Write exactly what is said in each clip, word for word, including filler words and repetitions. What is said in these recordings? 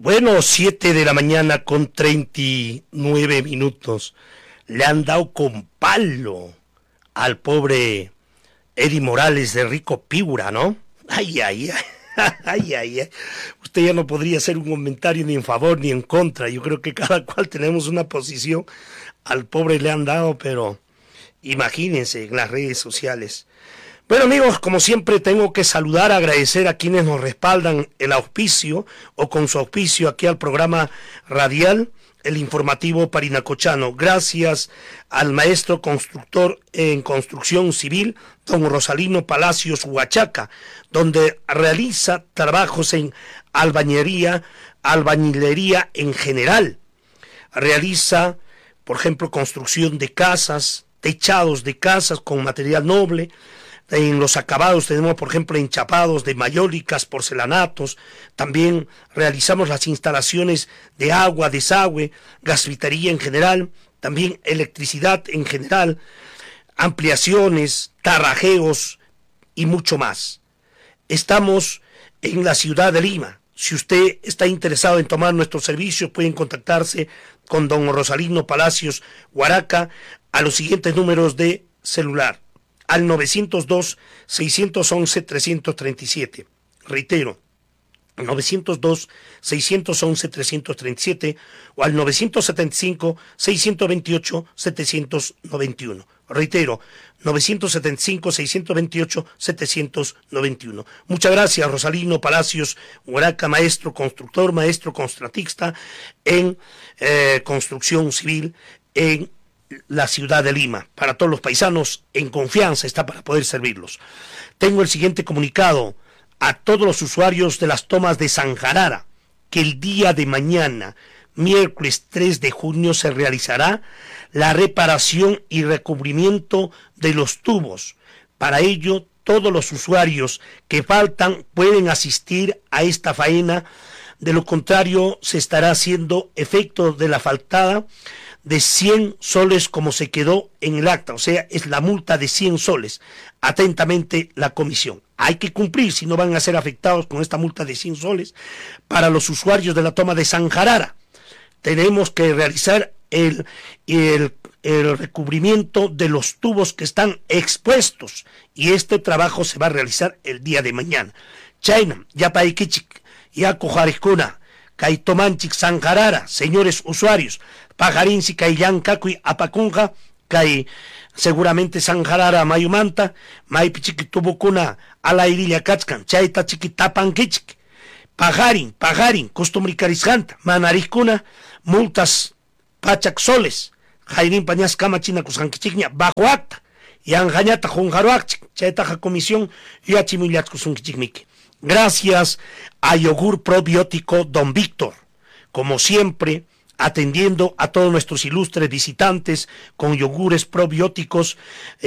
Bueno, siete de la mañana con treinta y nueve minutos. Le han dado con palo al pobre Eddie Morales de Rico Piura, ¿no? Ay, ay, ay, ay, ay, ay. Usted ya no podría hacer un comentario ni en favor ni en contra. Yo creo que cada cual tenemos una posición. Al pobre le han dado, pero imagínense en las redes sociales. Bueno, amigos, como siempre tengo que saludar, agradecer a quienes nos respaldan el auspicio o con su auspicio aquí al programa radial, el informativo Parinacochano. Gracias al maestro constructor en construcción civil, don Rosalino Palacios Huachaca, donde realiza trabajos en albañería, albañilería en general. Realiza, por ejemplo, construcción de casas, techados de casas con material noble. En los acabados tenemos, por ejemplo, enchapados de mayólicas, porcelanatos. También realizamos las instalaciones de agua, desagüe, gasfitería en general, también electricidad en general, ampliaciones, tarrajeos y mucho más. Estamos en la ciudad de Lima. Si usted está interesado en tomar nuestros servicios, pueden contactarse con don Rosalino Palacios Huaraca a los siguientes números de celular. Al novecientos dos, seiscientos once, trescientos treinta y siete. Reitero, novecientos dos, seiscientos once, trescientos treinta y siete o al novecientos setenta y cinco, seiscientos veintiocho, setecientos noventa y uno. Reitero, novecientos setenta y cinco, seiscientos veintiocho, setecientos noventa y uno. Muchas gracias, Rosalino Palacios Huaraca, maestro constructor, maestro contratista en eh, construcción civil en la ciudad de Lima. Para todos los paisanos, en confianza está para poder servirlos. Tengo el siguiente comunicado a todos los usuarios de las tomas de Sanjarara, que el día de mañana, miércoles tres de junio, se realizará la reparación y recubrimiento de los tubos. Para ello, todos los usuarios que faltan pueden asistir a esta faena. De lo contrario, se estará haciendo efecto de la faltada de cien soles como se quedó en el acta, o sea, es la multa de cien soles. Atentamente la comisión. Hay que cumplir, si no van a ser afectados con esta multa de cien soles. Para los usuarios de la toma de Sanjarara, tenemos que realizar el, el, el recubrimiento de los tubos que están expuestos y este trabajo se va a realizar el día de mañana. China, Yapaikichik, Yakujarikuna, Kaitomanchik Sanjarara, señores usuarios, Pajarinsi Kaillankakuy Apacunja, Kai seguramente Sanjarara Mayumanta, Maipichiki Tubukuna, Alairilla Kachkan, Chaita Chiki Tapankichik, Pajarin, Pajarin, Costumbricariskanta, Manarikuna, multas Pachak Soles, Jairin Pañas Kamachina Kusankichikña, bajo acta, Yanjañata Junjaruachik, Chaita Comisión, Yachimillachkusunkichikmiki. Gracias a Yogur Probiótico Don Víctor, como siempre, atendiendo a todos nuestros ilustres visitantes con yogures probióticos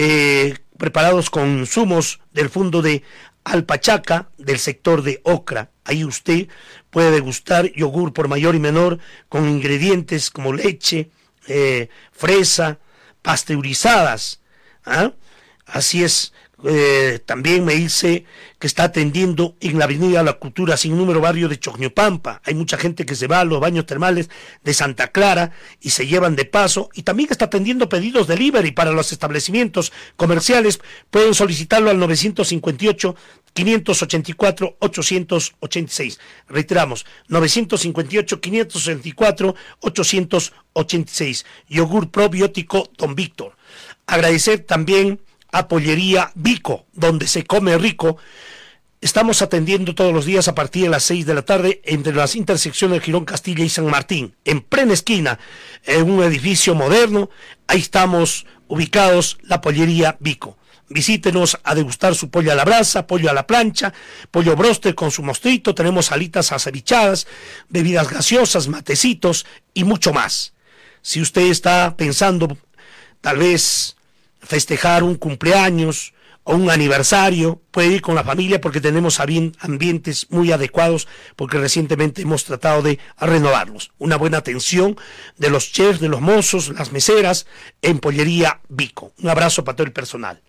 eh, preparados con insumos del fondo de Alpachaca, del sector de Ocra. Ahí usted puede degustar yogur por mayor y menor con ingredientes como leche, eh, fresa, pasteurizadas. ¿Ah? Así es. Eh, también me dice que está atendiendo en la avenida La Cultura sin número, barrio de Chocñopampa. Hay mucha gente que se va a los baños termales de Santa Clara y se llevan de paso, y también está atendiendo pedidos delivery para los establecimientos comerciales. Pueden solicitarlo al novecientos cincuenta y ocho, quinientos ochenta y cuatro, ochocientos ochenta y seis. Reiteramos, novecientos cincuenta y ocho, quinientos ochenta y cuatro, ochocientos ochenta y seis. Yogur probiótico Don Víctor. Agradecer también a Pollería Vico, donde se come rico. Estamos atendiendo todos los días a partir de las seis de la tarde entre las intersecciones de Girón Castilla y San Martín, en plena esquina, en un edificio moderno. Ahí estamos ubicados, la Pollería Vico. Visítenos a degustar su pollo a la brasa, pollo a la plancha, pollo broster con su mostrito. Tenemos alitas acevichadas, bebidas gaseosas, matecitos y mucho más. Si usted está pensando tal vez festejar un cumpleaños o un aniversario, puede ir con la familia porque tenemos ambientes muy adecuados, porque recientemente hemos tratado de renovarlos. Una buena atención de los chefs, de los mozos, las meseras en Pollería Vico. Un abrazo para todo el personal.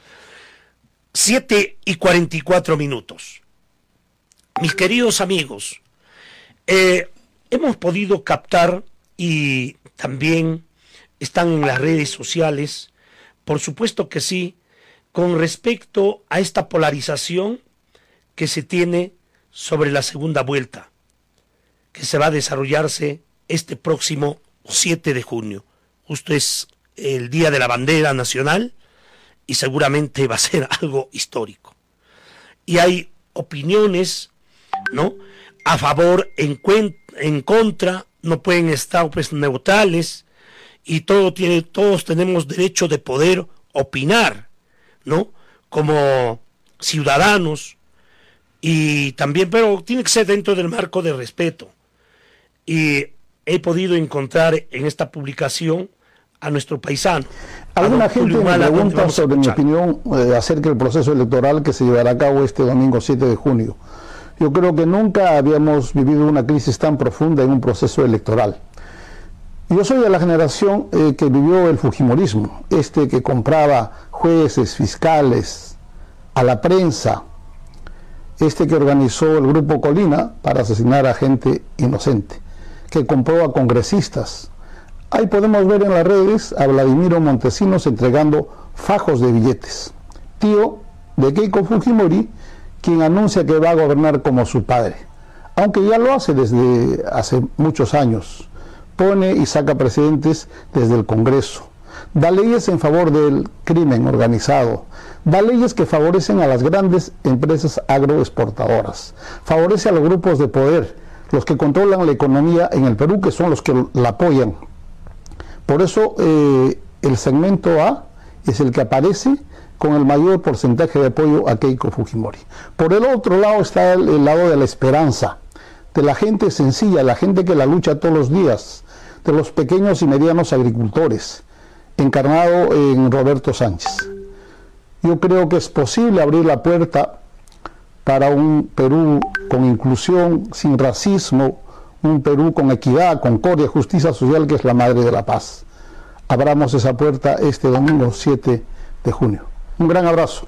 siete y cuarenta y cuatro minutos. Mis queridos amigos, eh, hemos podido captar y también están en las redes sociales, por supuesto que sí, con respecto a esta polarización que se tiene sobre la segunda vuelta, que se va a desarrollarse este próximo siete de junio. Justo es el Día de la Bandera Nacional y seguramente va a ser algo histórico. Y hay opiniones, ¿no?, a favor, en, en contra, no pueden estar pues neutrales, y todo tiene, todos tenemos derecho de poder opinar, ¿no?, como ciudadanos, y también, pero tiene que ser dentro del marco de respeto. Y he podido encontrar en esta publicación a nuestro paisano. Alguna gente me pregunta sobre mi opinión eh, acerca del proceso electoral que se llevará a cabo este domingo siete de junio. Yo creo que nunca habíamos vivido una crisis tan profunda en un proceso electoral. Yo soy de la generación eh, que vivió el fujimorismo, este que compraba jueces, fiscales, a la prensa, este que organizó el Grupo Colina para asesinar a gente inocente, que compró a congresistas. Ahí podemos ver en las redes a Vladimiro Montesinos entregando fajos de billetes, tío de Keiko Fujimori, quien anuncia que va a gobernar como su padre, aunque ya lo hace desde hace muchos años. Pone y saca presidentes desde el Congreso, da leyes en favor del crimen organizado, da leyes que favorecen a las grandes empresas agroexportadoras, favorece a los grupos de poder, los que controlan la economía en el Perú, que son los que la apoyan. Por eso eh, el segmento A es el que aparece con el mayor porcentaje de apoyo a Keiko Fujimori. Por el otro lado está el, el lado de la esperanza, de la gente sencilla, la gente que la lucha todos los días, de los pequeños y medianos agricultores, encarnado en Roberto Sánchez. Yo creo que es posible abrir la puerta para un Perú con inclusión, sin racismo, un Perú con equidad, concordia, justicia social, que es la madre de la paz. Abramos esa puerta este domingo siete de junio. Un gran abrazo.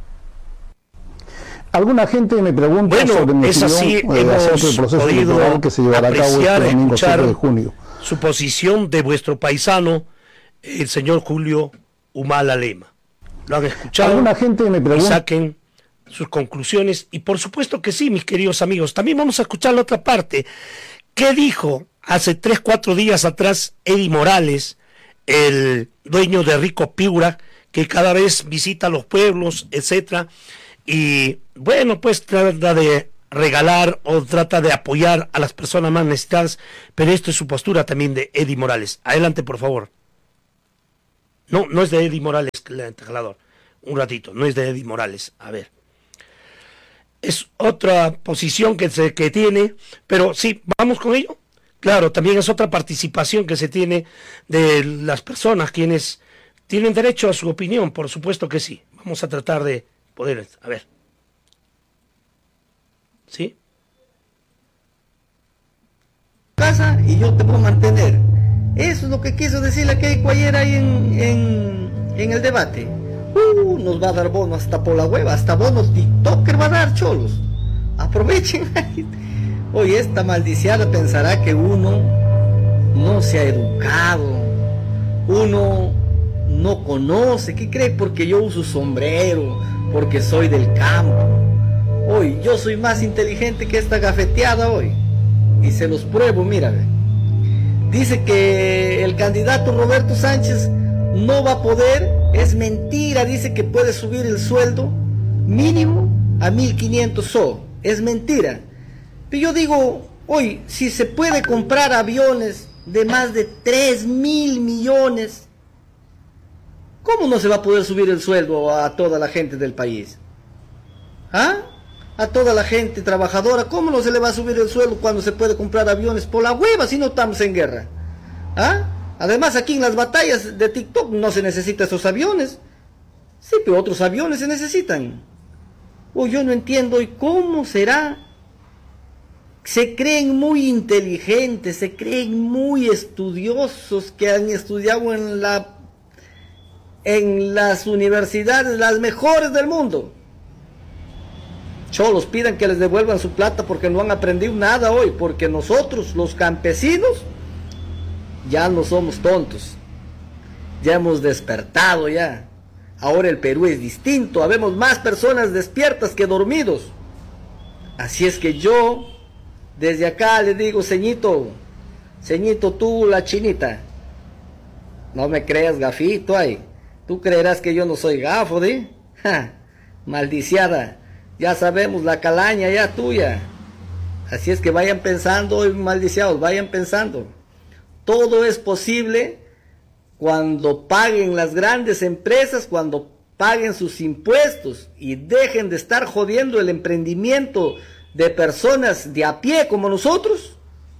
Alguna gente me pregunta bueno, sobre mi opinión así eh, acerca del proceso electoral que se llevará a cabo este domingo siete de junio. Su posición de vuestro paisano, el señor Julio Humala Lema. Lo han escuchado. Alguna gente me pregunta. Y saquen sus conclusiones. Y por supuesto que sí, mis queridos amigos. También vamos a escuchar la otra parte. ¿Qué dijo hace tres, cuatro días atrás Eddie Morales, el dueño de Rico Piura, que cada vez visita los pueblos, etcétera? Y bueno, pues trata de regalar o trata de apoyar a las personas más necesitadas, pero esto es su postura también de Eddie Morales. Adelante, por favor. No, no es de Eddie Morales, el teclador. Un ratito, no es de Eddie Morales. A ver. Es otra posición que se que tiene, pero sí, vamos con ello. Claro, también es otra participación que se tiene de las personas quienes tienen derecho a su opinión, por supuesto que sí. Vamos a tratar de poder, a ver. ¿Sí? Casa y yo te puedo mantener. Eso es lo que quiso decir la Keiko ayer ahí en, en, en el debate. Uh, nos va a dar bono hasta por la hueva, hasta bonos TikToker va a dar, cholos. Aprovechen. Oye, esta maldiciada pensará que uno no se ha educado, uno no conoce. ¿Qué cree? Porque yo uso sombrero, porque soy del campo. Hoy yo soy más inteligente que esta gafeteada hoy. Y se los pruebo, mira. Dice que el candidato Roberto Sánchez no va a poder. Es mentira, dice que puede subir el sueldo mínimo a mil quinientos so. Es mentira. Pero yo digo, hoy, si se puede comprar aviones de más de tres mil millones, ¿cómo no se va a poder subir el sueldo a toda la gente del país? ¿Ah? A toda la gente trabajadora, ¿cómo no se le va a subir el sueldo cuando se puede comprar aviones? Por la hueva, si no estamos en guerra. ¿Ah? Además, aquí en las batallas de TikTok no se necesitan esos aviones. Sí, pero otros aviones se necesitan. O yo no entiendo, ¿y cómo será? Se creen muy inteligentes, se creen muy estudiosos, que han estudiado en la en las universidades las mejores del mundo. cholos, pidan que les devuelvan su plata porque no han aprendido nada hoy, porque nosotros, los campesinos, ya no somos tontos, ya hemos despertado ya. Ahora el Perú es distinto, habemos más personas despiertas que dormidos. Así es que yo, desde acá le digo, ceñito, ceñito tú, la chinita, no me creas gafito ahí, tú creerás que yo no soy gafo, ¿de? Ja, maldiciada, ya sabemos la calaña ya tuya. Así es que vayan pensando, maldiciados, vayan pensando. Todo es posible cuando paguen las grandes empresas, cuando paguen sus impuestos y dejen de estar jodiendo el emprendimiento de personas de a pie como nosotros.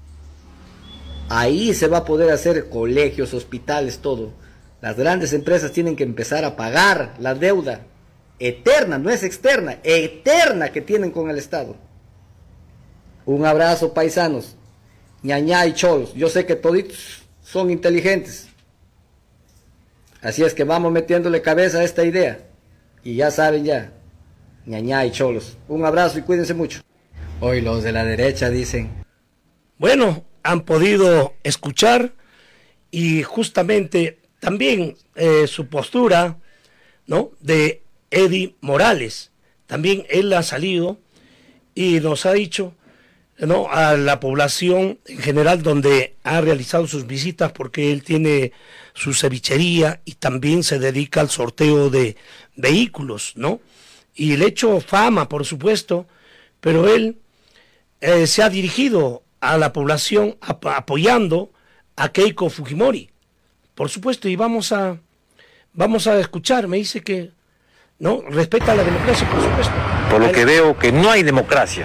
Ahí se va a poder hacer colegios, hospitales, todo. Las grandes empresas tienen que empezar a pagar la deuda eterna, no es externa, eterna que tienen con el Estado. Un abrazo, paisanos, ñañá y cholos. Yo sé que toditos son inteligentes. Así es que vamos metiéndole cabeza a esta idea. Y ya saben ya, ñañá y cholos. Un abrazo y cuídense mucho. Hoy los de la derecha dicen. Bueno, han podido escuchar y justamente también eh, su postura, ¿no?, de Eddie Morales. También él ha salido y nos ha dicho, ¿no?, a la población en general donde ha realizado sus visitas, porque él tiene su cevichería y también se dedica al sorteo de vehículos, ¿no? Y le ha hecho fama, por supuesto, pero él eh, se ha dirigido a la población ap apoyando a Keiko Fujimori, por supuesto, y vamos a vamos a escuchar. Me dice que no respeta la democracia, por supuesto. Por lo que veo que no hay democracia.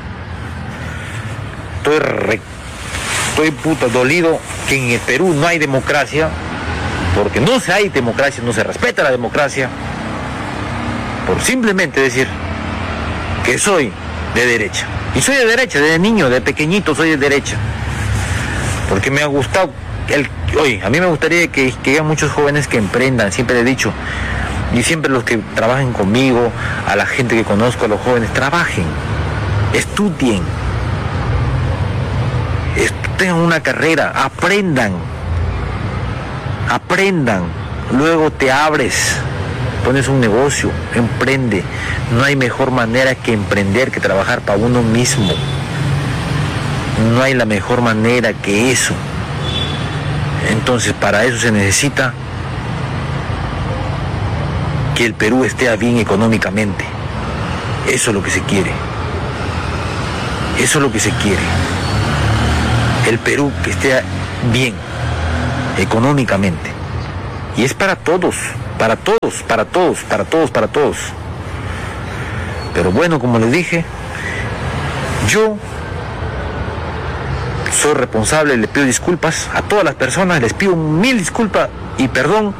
Estoy, re, estoy puta dolido que en el Perú no hay democracia, porque no se hay democracia, no se respeta la democracia, por simplemente decir que soy de derecha. Y soy de derecha, desde niño, de pequeñito soy de derecha. Porque me ha gustado, el, oye, a mí me gustaría que, que haya muchos jóvenes que emprendan, siempre he dicho, y siempre los que trabajen conmigo, a la gente que conozco, a los jóvenes, trabajen, estudien, tengan una carrera, aprendan, aprendan, luego te abres, pones un negocio, emprende. No hay mejor manera que emprender, que trabajar para uno mismo. No hay la mejor manera que eso. Entonces, para eso se necesita que el Perú esté bien económicamente. Eso es lo que se quiere. Eso es lo que se quiere. El Perú que esté bien económicamente. Y es para todos, para todos, para todos, para todos, para todos. Pero bueno, como les dije, yo soy responsable, le pido disculpas a todas las personas, les pido mil disculpas y perdón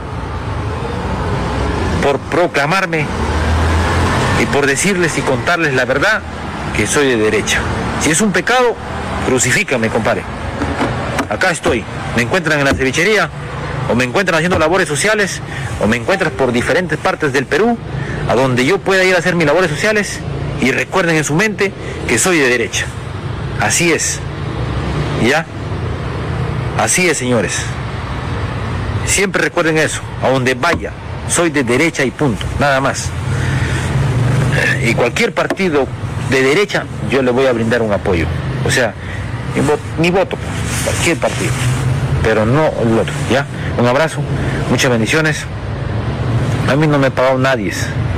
por proclamarme y por decirles y contarles la verdad que soy de derecha. Si es un pecado, crucifícame, compadre. Acá estoy. Me encuentran en la cevichería, o me encuentran haciendo labores sociales, o me encuentran por diferentes partes del Perú, a donde yo pueda ir a hacer mis labores sociales, y recuerden en su mente que soy de derecha. Así es. ¿Ya? Así es, señores. Siempre recuerden eso. A donde vaya, soy de derecha y punto. Nada más. Y cualquier partido de derecha, yo le voy a brindar un apoyo. O sea, mi voto, mi voto cualquier partido, pero no el otro, ¿ya? Un abrazo, muchas bendiciones. A mí no me ha pagado nadie.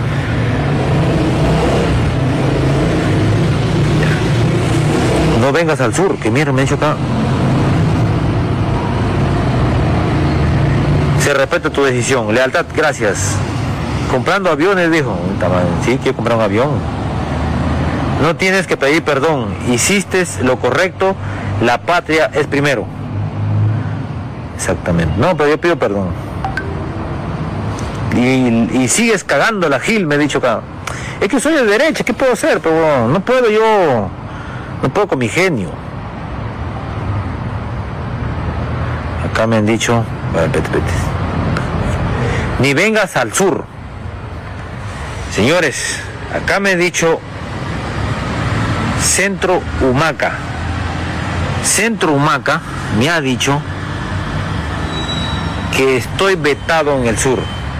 No vengas al sur, que mierda me ha dicho acá. Se respeta tu decisión. Lealtad, gracias. Comprando aviones, dijo. Sí, quiero comprar un avión. No tienes que pedir perdón. Hiciste lo correcto. La patria es primero. Exactamente. No, pero yo pido perdón. Y, y sigues cagando la Gil, me he dicho acá. Es que soy de derecha, ¿qué puedo hacer? Pero bueno, no puedo yo... No puedo con mi genio. Acá me han dicho... Vale, pete, pete. Ni vengas al sur. Señores, acá me han dicho Centro Humaca. Centro Humaca me ha dicho que estoy vetado en el sur.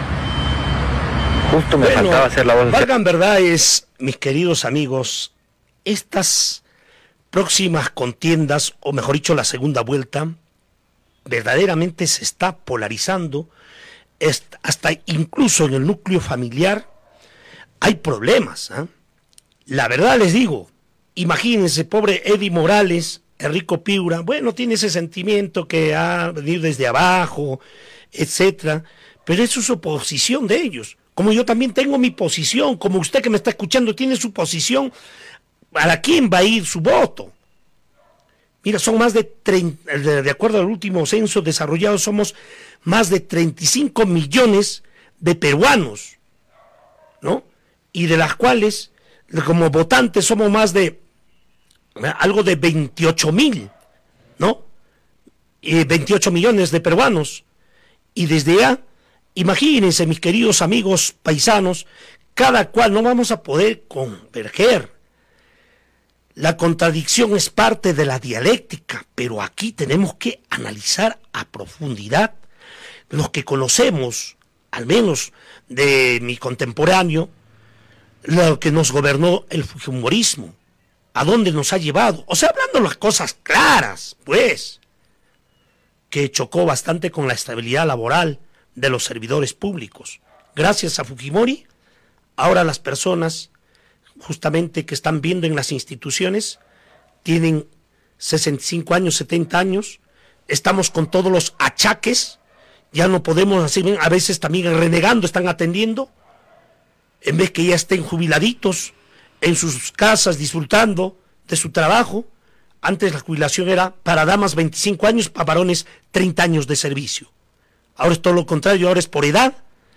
Justo me bueno, faltaba hacer la voz. Valgan verdades, mis queridos amigos, estas próximas contiendas, o mejor dicho, la segunda vuelta, verdaderamente se está polarizando, hasta incluso en el núcleo familiar hay problemas, ¿eh? La verdad les digo, imagínense, pobre Eddie Morales, Enrico Piura, bueno, tiene ese sentimiento que ha venido desde abajo, etcétera, pero eso es su posición de ellos, como yo también tengo mi posición, como usted que me está escuchando tiene su posición, ¿para quién va a ir su voto? Mira, son más de treinta, de acuerdo al último censo desarrollado, somos más de treinta y cinco millones de peruanos, ¿no? Y de las cuales, como votantes, somos más de algo de veintiocho mil, ¿no? Y veintiocho millones de peruanos. Y desde ya, imagínense, mis queridos amigos paisanos, cada cual no vamos a poder converger. La contradicción es parte de la dialéctica, pero aquí tenemos que analizar a profundidad los que conocemos, al menos de mi contemporáneo, lo que nos gobernó el fujimorismo, a dónde nos ha llevado, o sea, hablando las cosas claras, pues, que chocó bastante con la estabilidad laboral de los servidores públicos. Gracias a Fujimori, ahora las personas justamente que están viendo en las instituciones tienen sesenta y cinco años, setenta años, estamos con todos los achaques, ya no podemos hacer, a veces también renegando están atendiendo, en vez que ya estén jubiladitos en sus casas disfrutando de su trabajo. Antes la jubilación era para damas veinticinco años, para varones treinta años de servicio. Ahora es todo lo contrario, ahora es por edad,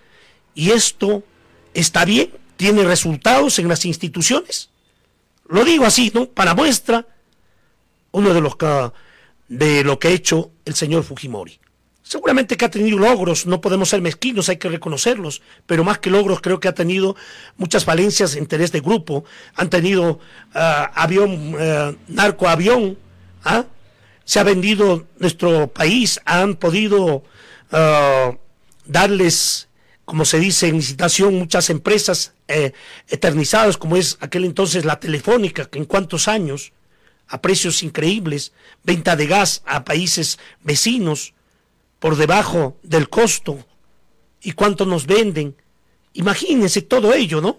y esto está bien, tiene resultados en las instituciones. Lo digo así, ¿no? Para muestra uno de los que, de lo que ha hecho el señor Fujimori. Seguramente que ha tenido logros, no podemos ser mezquinos, hay que reconocerlos, pero más que logros creo que ha tenido muchas falencias de interés de grupo. Han tenido uh, avión, uh, narcoavión, ¿ah? Se ha vendido nuestro país, han podido uh, darles, como se dice en licitación, muchas empresas eh, eternizadas, como es aquel entonces la Telefónica, que en cuántos años, a precios increíbles, venta de gas a países vecinos, por debajo del costo, y cuánto nos venden. Imagínense todo ello, ¿no?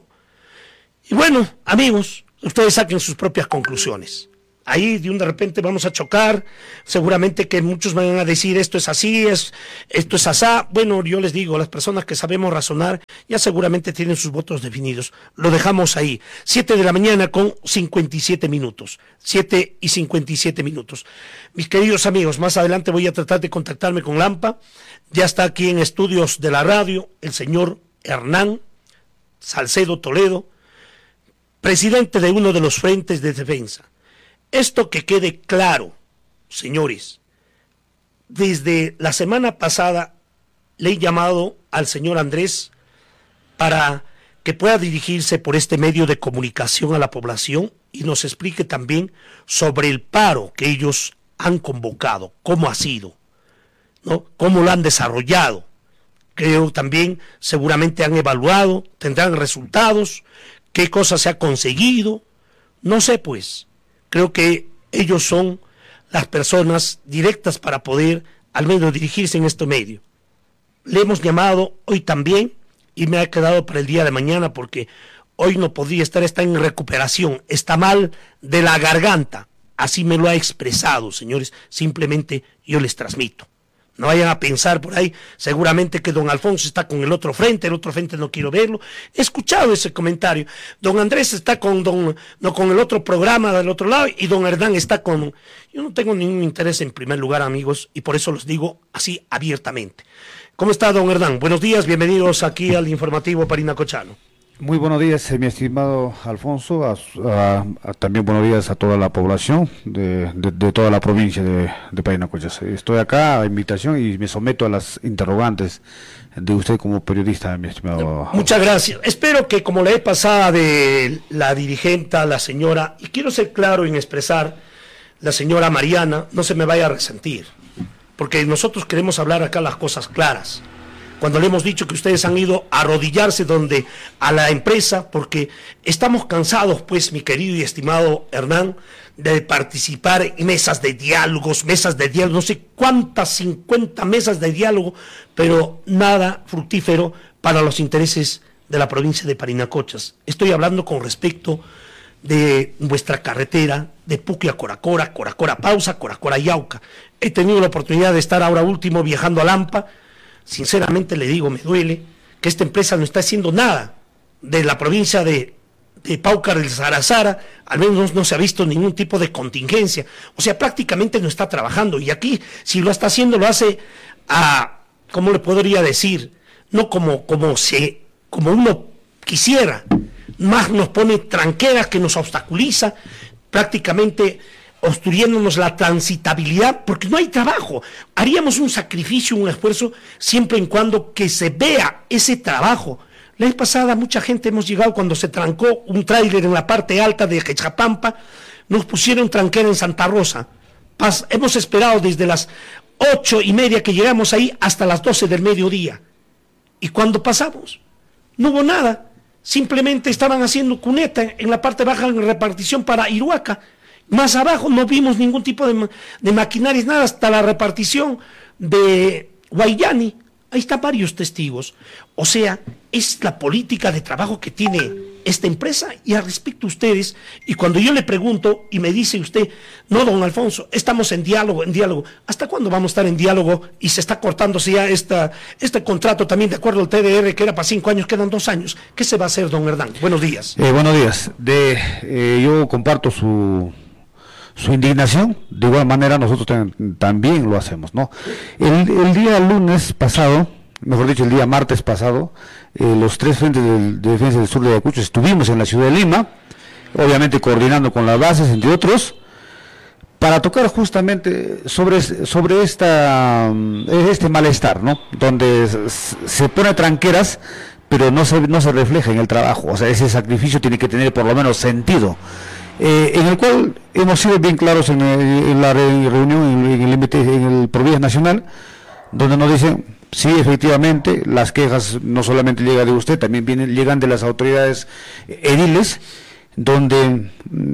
Y bueno, amigos, ustedes saquen sus propias conclusiones. Ahí de un de repente vamos a chocar, seguramente que muchos van a decir esto es así, es, esto es asá. Bueno, yo les digo, las personas que sabemos razonar ya seguramente tienen sus votos definidos. Lo dejamos ahí. Siete de la mañana con cincuenta y siete minutos. Siete y cincuenta y siete minutos. Mis queridos amigos, más adelante voy a tratar de contactarme con Lampa. Ya está aquí en estudios de la radio el señor Hernán Salcedo Toledo, presidente de uno de los frentes de defensa. Esto que quede claro, señores, desde la semana pasada le he llamado al señor Andrés para que pueda dirigirse por este medio de comunicación a la población y nos explique también sobre el paro que ellos han convocado, cómo ha sido, ¿no? Cómo lo han desarrollado. Creo también seguramente han evaluado, tendrán resultados, qué cosas se ha conseguido, no sé pues. Creo que ellos son las personas directas para poder al menos dirigirse en este medio. Le hemos llamado hoy también y me ha quedado para el día de mañana porque hoy no podría estar, está en recuperación, está mal de la garganta. Así me lo ha expresado, señores, simplemente yo les transmito. No vayan a pensar por ahí, seguramente que don Alfonso está con el otro frente, el otro frente no quiero verlo. He escuchado ese comentario. Don Andrés está con don no con el otro programa del otro lado y don Hernán está con... Yo no tengo ningún interés en primer lugar, amigos, y por eso los digo así abiertamente. ¿Cómo está don Hernán? Buenos días, bienvenidos aquí al informativo Parinacochano. Muy buenos días, mi estimado Alfonso, a, a, a, también buenos días a toda la población de, de, de toda la provincia de, de Painacochas. Estoy acá a invitación y me someto a las interrogantes de usted como periodista, mi estimado. Muchas gracias. Espero que como la vez pasada de la dirigente, la señora, y quiero ser claro en expresar, la señora Mariana, no se me vaya a resentir, porque nosotros queremos hablar acá las cosas claras. Cuando le hemos dicho que ustedes han ido a arrodillarse donde a la empresa, porque estamos cansados, pues, mi querido y estimado Hernán, de participar en mesas de diálogos, mesas de diálogo, no sé cuántas, cincuenta mesas de diálogo, pero nada fructífero para los intereses de la provincia de Painacochas. Estoy hablando con respecto de vuestra carretera de Puqui a Coracora, Coracora Pausa, Coracora Yauca. He tenido la oportunidad de estar ahora último viajando a Lampa. Sinceramente le digo, me duele que esta empresa no está haciendo nada de la provincia de, de Paucar del Sarazara, al menos no se ha visto ningún tipo de contingencia, o sea, prácticamente no está trabajando, y aquí, si lo está haciendo, lo hace a, ¿cómo le podría decir? No como, como, se, como uno quisiera, más nos pone tranqueras que nos obstaculiza, prácticamente obstruyéndonos la transitabilidad, porque no hay trabajo. Haríamos un sacrificio, un esfuerzo, siempre en cuando que se vea ese trabajo. La vez pasada mucha gente hemos llegado cuando se trancó un tráiler en la parte alta de Quechapampa, nos pusieron tranquera en Santa Rosa. Pas, hemos esperado desde las ocho y media que llegamos ahí hasta las doce del mediodía. Y cuando pasamos, no hubo nada. Simplemente estaban haciendo cuneta en la parte baja en repartición para Iruaca. Más abajo no vimos ningún tipo de, de maquinarias, nada, hasta la repartición de Guayani. Ahí están varios testigos. O sea, es la política de trabajo que tiene esta empresa. Y al respecto a ustedes, y cuando yo le pregunto y me dice usted, no, don Alfonso, estamos en diálogo, en diálogo. ¿Hasta cuándo vamos a estar en diálogo? Y se está cortándose ya esta, este contrato también de acuerdo al T D R, que era para cinco años, quedan dos años. ¿Qué se va a hacer, don Hernán? Buenos días. Eh, buenos días. De, eh, yo comparto su... su indignación. De igual manera nosotros ten, también lo hacemos, ¿no? El, el día lunes pasado, mejor dicho, el día martes pasado, eh, los tres frentes de, de defensa del sur de Ayacucho estuvimos en la ciudad de Lima, obviamente coordinando con las bases, entre otros, para tocar justamente sobre, sobre esta, este malestar, ¿no? Donde se pone tranqueras, pero no se, no se refleja en el trabajo. O sea, ese sacrificio tiene que tener por lo menos sentido. Eh, en el cual hemos sido bien claros en, en la reunión, en, en el, en el Provías Nacional, donde nos dicen, sí, efectivamente, las quejas no solamente llegan de usted, también vienen, llegan de las autoridades ediles, donde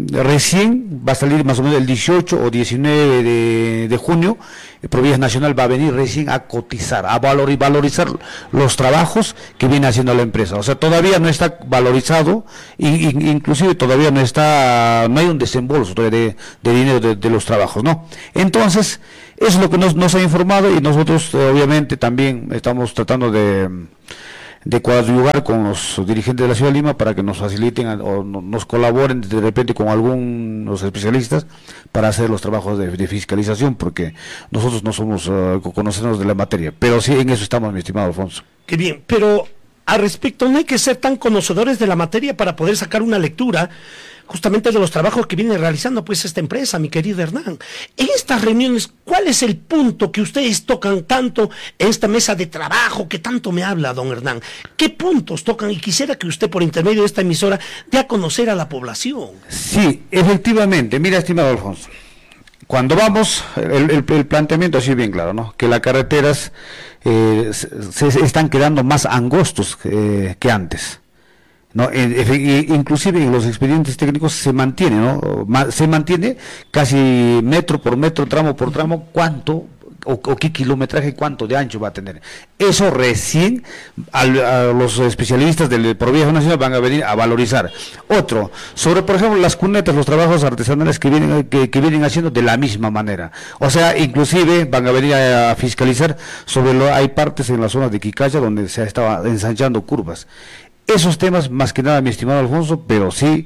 recién va a salir más o menos el dieciocho o diecinueve de, de junio, el Provías Nacional va a venir recién a cotizar, a valor, valorizar los trabajos que viene haciendo la empresa. O sea, todavía no está valorizado, y, y, inclusive todavía no está, no hay un desembolso de, de dinero de, de los trabajos, ¿no? Entonces, eso es lo que nos, nos ha informado, y nosotros eh, obviamente también estamos tratando de... de coadyuvar con los dirigentes de la ciudad de Lima para que nos faciliten o nos colaboren de repente con algunos especialistas para hacer los trabajos de, de fiscalización, porque nosotros no somos uh, conocedores de la materia, pero sí en eso estamos, mi estimado Alfonso. Qué bien, pero al respecto no hay que ser tan conocedores de la materia para poder sacar una lectura justamente de los trabajos que viene realizando pues esta empresa, mi querido Hernán. En estas reuniones, ¿cuál es el punto que ustedes tocan tanto en esta mesa de trabajo que tanto me habla, don Hernán? ¿Qué puntos tocan? Y quisiera que usted, por intermedio de esta emisora, dé a conocer a la población. Sí, efectivamente. Mira, estimado Alfonso, cuando vamos, el, el, el planteamiento así bien claro, ¿no? Que las carreteras eh, se, se están quedando más angostos eh, que antes. No, eh, inclusive en los expedientes técnicos se mantiene, ¿no? Se mantiene casi metro por metro, tramo por tramo, cuánto o, o qué kilometraje, cuánto de ancho va a tener. Eso recién al, a los especialistas del Provías Nacional van a venir a valorizar. Otro, sobre por ejemplo las cunetas, los trabajos artesanales que vienen que, que vienen haciendo de la misma manera. O sea, inclusive van a venir a, a fiscalizar sobre lo, hay partes en las zonas de Quicaya donde se estaba ensanchando curvas. esos temas, más que nada, mi estimado Alfonso, pero sí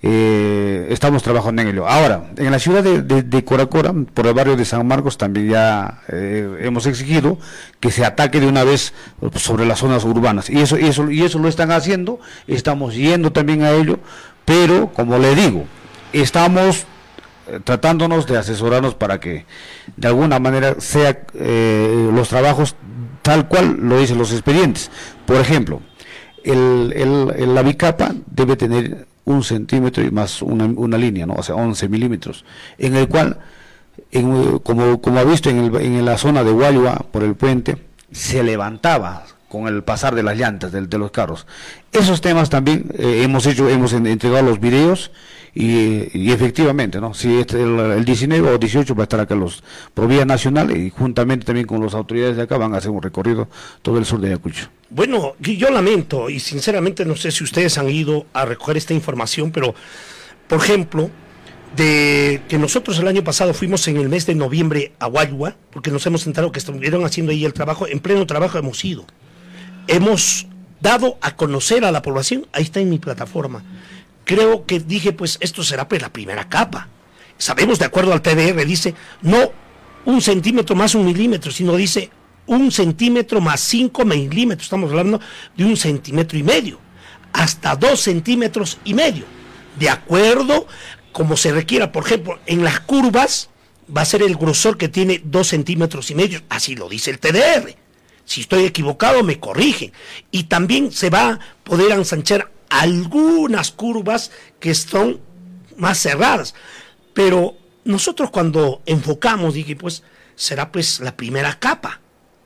eh, estamos trabajando en ello. Ahora, en la ciudad de, de, de Coracora, por el barrio de San Marcos, también ya eh, hemos exigido que se ataque de una vez sobre las zonas urbanas, y eso, y eso, y eso lo están haciendo, estamos yendo también a ello, pero, como le digo, estamos eh, tratándonos de asesorarnos para que, de alguna manera, sea eh, los trabajos tal cual lo dicen los expedientes. Por ejemplo, el, el, el, la bicapa debe tener un centímetro y más una, una línea, ¿no? O sea, once milímetros, en el cual, en, como, como ha visto en, el, en la zona de Guayua, por el puente, se levantaba con el pasar de las llantas de, de los carros. Esos temas también eh, hemos hecho, hemos entregado los videos, y, y efectivamente, ¿no? Si este, el, el diecinueve o dieciocho va a estar acá los Provía Nacional, y juntamente también con las autoridades de acá van a hacer un recorrido todo el sur de Ayacucho. Bueno, yo lamento, y sinceramente no sé si ustedes han ido a recoger esta información, pero, por ejemplo, de que nosotros el año pasado fuimos en el mes de noviembre a Guayua, porque nos hemos enterado que estuvieron haciendo ahí el trabajo, en pleno trabajo hemos ido. Hemos dado a conocer a la población, ahí está en mi plataforma. Creo que dije, pues esto será pues la primera capa. Sabemos, de acuerdo al T D R, dice, no un centímetro más un milímetro, sino dice un centímetro más cinco milímetros. Estamos hablando de un centímetro y medio, hasta dos centímetros y medio. De acuerdo como se requiera, por ejemplo, en las curvas va a ser el grosor que tiene dos centímetros y medio, así lo dice el T D R. Si estoy equivocado, me corrigen. Y también se va a poder ensanchar algunas curvas que son más cerradas. Pero nosotros cuando enfocamos, dije, pues, será pues la primera capa.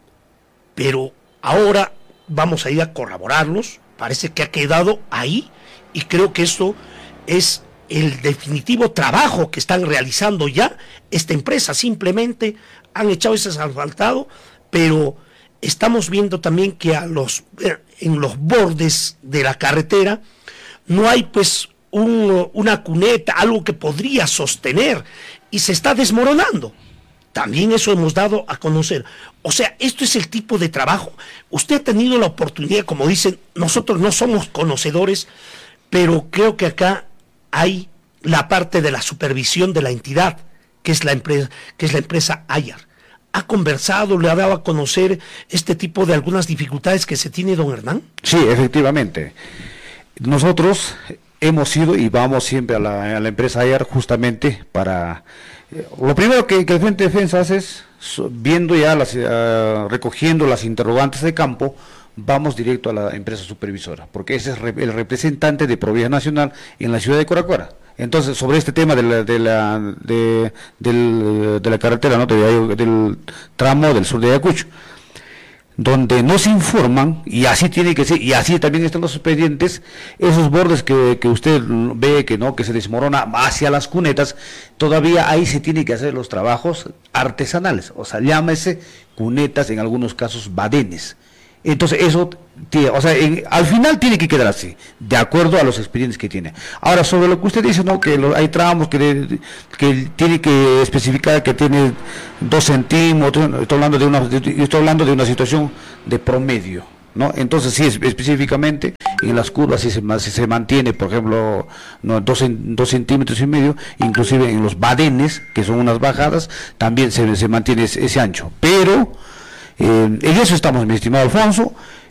Pero ahora vamos a ir a corroborarlos. Parece que ha quedado ahí. Y creo que esto es el definitivo trabajo que están realizando ya esta empresa. Simplemente han echado ese asfaltado, pero estamos viendo también que a los, en los bordes de la carretera no hay pues un, una cuneta, algo que podría sostener, y se está desmoronando. También eso hemos dado a conocer. O sea, esto es el tipo de trabajo. Usted ha tenido la oportunidad, como dicen, nosotros no somos conocedores, pero creo que acá hay la parte de la supervisión de la entidad, que es la empresa, que es la empresa Ayar. ¿Ha conversado, le ha dado a conocer este tipo de algunas dificultades que se tiene, don Hernán? Sí, efectivamente. Nosotros hemos ido y vamos siempre a la, a la empresa Ayar justamente para... Eh, lo primero que, que el Frente de Defensa hace es, viendo ya, las, uh, recogiendo las interrogantes de campo, vamos directo a la empresa supervisora, porque ese es el representante de Provía Nacional en la ciudad de Coracora. Entonces, sobre este tema de la, de la, de, del, de la carretera, ¿no? de, del tramo del sur de Ayacucho, donde nos informan, y así tiene que ser, y así también están los expedientes, esos bordes que, que usted ve que no que se desmorona hacia las cunetas, todavía ahí se tiene que hacer los trabajos artesanales, o sea, llámese cunetas, en algunos casos badenes. Entonces eso, o sea, en, al final tiene que quedar así, de acuerdo a los expedientes que tiene. Ahora, sobre lo que usted dice, no, que lo, hay tramos que, de, que tiene que especificar que tiene dos centímetros, estoy hablando de una, de, estoy hablando de una situación de promedio, ¿no? Entonces sí, específicamente en las curvas sí se, sí se mantiene, por ejemplo, no, dos, dos centímetros y medio, inclusive en los badenes, que son unas bajadas, también se, se mantiene ese, ese ancho, pero... Eh, en eso estamos, mi estimado Alfonso.